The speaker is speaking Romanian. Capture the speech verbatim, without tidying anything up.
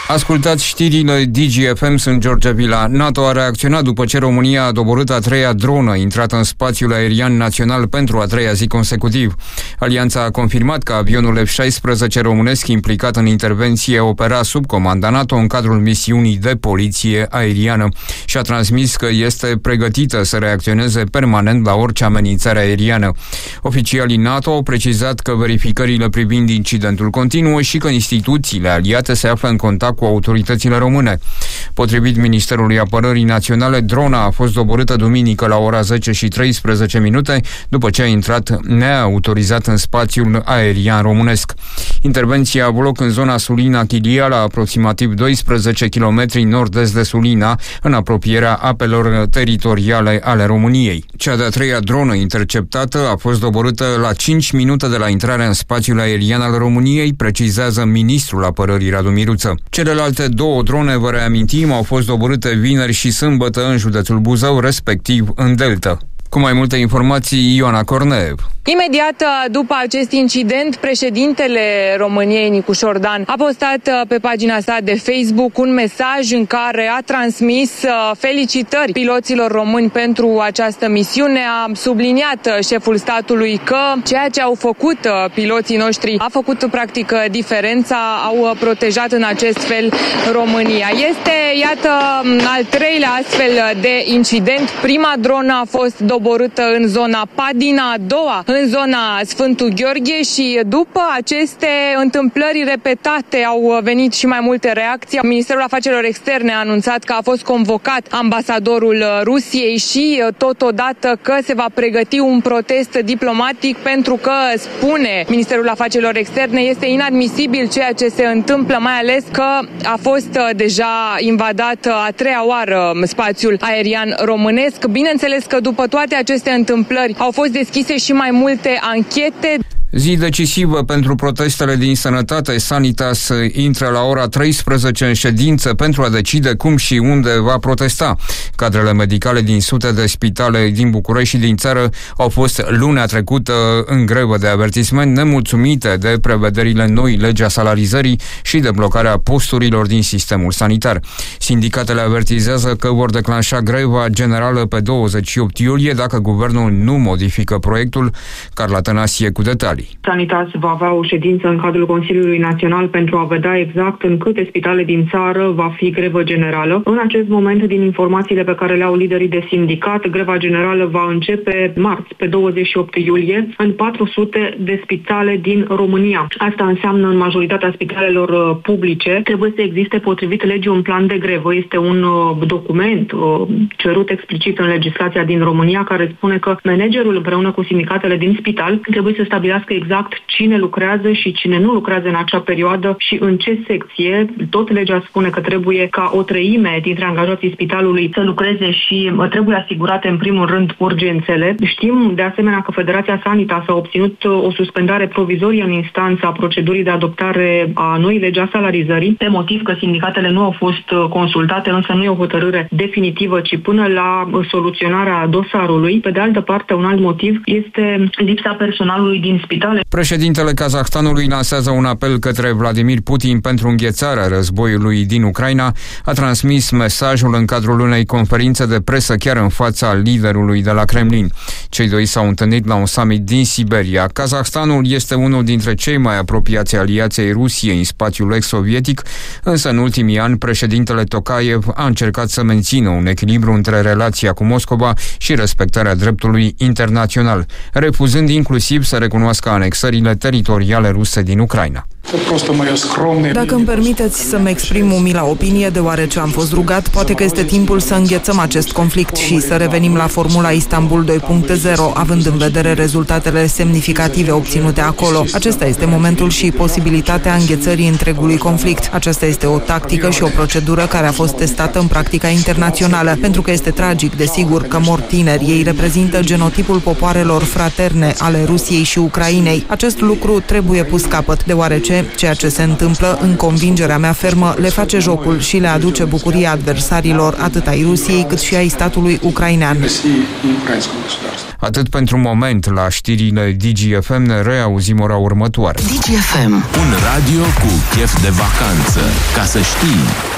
Ascultați știrile D G F M, sunt George Vila. NATO a reacționat după ce România a doborât a treia dronă intrată în spațiul aerian național pentru a treia zi consecutiv. Alianța a confirmat că avionul F șaisprezece românesc implicat în intervenție opera sub comanda NATO în cadrul misiunii de poliție aeriană și a transmis că este pregătită să reacționeze permanent la orice amenințare aeriană. Oficialii NATO au precizat că verificările privind incidentul continuă și că instituțiile aliate se află în contact cu autoritățile române. Potrivit Ministerului Apărării Naționale, drona a fost doborâtă duminică la ora zece și treisprezece minute după ce a intrat neautorizat în spațiul aerian românesc. Intervenția a avut loc în zona Sulina-Chilia, la aproximativ doisprezece kilometri nord-est de Sulina, în apropierea apelor teritoriale ale României. Cea de-a treia dronă interceptată a fost doborâtă la cinci minute de la intrarea în spațiul aerian al României, precizează Ministrul Apărării Radu Miruță. Celelalte două drone, vă reamintim, au fost doborâte vineri și sâmbătă în județul Buzău, respectiv în Delta. Cu mai multe informații, Ioana Corneev. Imediat după acest incident, președintele României, Nicu Șordan, a postat pe pagina sa de Facebook un mesaj în care a transmis felicitări piloților români pentru această misiune. A subliniat șeful statului că ceea ce au făcut piloții noștri a făcut practic diferența, au protejat în acest fel România. Este, iată, al treilea astfel de incident. Prima dronă a fost doborâtă în zona Padina, a doua în zona Sfântul Gheorghe și după aceste întâmplări repetate au venit și mai multe reacții. Ministerul Afacerilor Externe a anunțat că a fost convocat ambasadorul Rusiei și totodată că se va pregăti un protest diplomatic pentru că, spune Ministerul Afacerilor Externe, este inadmisibil ceea ce se întâmplă, mai ales că a fost deja invadat a treia oară spațiul aerian românesc. Bineînțeles că după toate aceste întâmplări au fost deschise și mai multe anchete. Zi decisivă pentru protestele din sănătate. Sanitas intră la ora treisprezece în ședință pentru a decide cum și unde va protesta. Cadrele medicale din sute de spitale din București și din țară au fost lunea trecută în grevă de avertisment, nemulțumite de prevederile noi legi a salarizării și de blocarea posturilor din sistemul sanitar. Sindicatele avertizează că vor declanșa greva generală pe douăzeci și opt iulie dacă guvernul nu modifică proiectul. Carla Tănasie cu detalii. Sanitas va avea o ședință în cadrul Consiliului Național pentru a vedea exact în câte spitale din țară va fi grevă generală. În acest moment, din informațiile pe care le au liderii de sindicat, greva generală va începe marți, pe douăzeci și opt iulie, în patru sute de spitale din România. Asta înseamnă în majoritatea spitalelor publice trebuie să existe potrivit legii un plan de grevă. Este un document cerut explicit în legislația din România care spune că managerul împreună cu sindicatele din spital trebuie să stabilească exact cine lucrează și cine nu lucrează în acea perioadă și în ce secție. Tot legea spune că trebuie ca o treime dintre angajații spitalului să lucreze și trebuie asigurate în primul rând urgențele. Știm de asemenea că Federația Sanitas a obținut o suspendare provizorie în instanța procedurii de adoptare a noii legi a salarizării, pe motiv că sindicatele nu au fost consultate, însă nu e o hotărâre definitivă, ci până la soluționarea dosarului. Pe de altă parte, un alt motiv este lipsa personalului din spitale. Președintele Kazahstanului lansează un apel către Vladimir Putin pentru înghețarea războiului din Ucraina. A transmis mesajul în cadrul unei conferințe de presă chiar în fața liderului de la Kremlin. Cei doi s-au întâlnit la un summit din Siberia. Kazahstanul este unul dintre cei mai apropiați aliați ai Rusiei în spațiul ex-sovietic, însă în ultimii ani președintele Tokayev a încercat să mențină un echilibru între relația cu Moscova și respectarea dreptului internațional, refuzând inclusiv să recunoască anexările teritoriale ruse din Ucraina. Dacă îmi permiteți să-mi exprim umila opinie, deoarece am fost rugat, poate că este timpul să înghețăm acest conflict și să revenim la formula Istanbul doi punct zero, având în vedere rezultatele semnificative obținute acolo. Acesta este momentul și posibilitatea înghețării întregului conflict. Aceasta este o tactică și o procedură care a fost testată în practica internațională, pentru că este tragic, desigur, că mor tineri. Ei reprezintă genotipul popoarelor fraterne ale Rusiei și Ucrainei. Acest lucru trebuie pus capăt, deoarece europene. Ceea ce se întâmplă, în convingerea mea fermă, le face jocul și le aduce bucuria adversarilor, atât ai Rusiei cât și ai statului ucrainean. Atât pentru moment. La știrile D G F M ne reauzim ora următoare. D G F M, un radio cu chef de vacanță. Ca să știi.